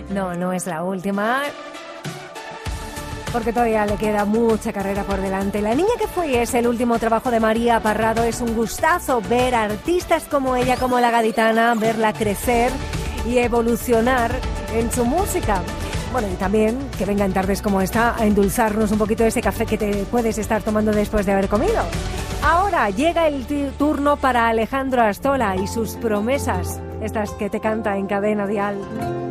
No, no es la última, porque todavía le queda mucha carrera por delante. La niña que fue es el último trabajo de María Parrado. Es un gustazo ver a artistas como ella, como La Gaditana, verla crecer y evolucionar en su música. Bueno, y también que venga en tardes como esta a endulzarnos un poquito ese café que te puedes estar tomando después de haber comido. Ahora llega el turno para Alejandro Astola y sus promesas, estas que te canta en Cadena Dial.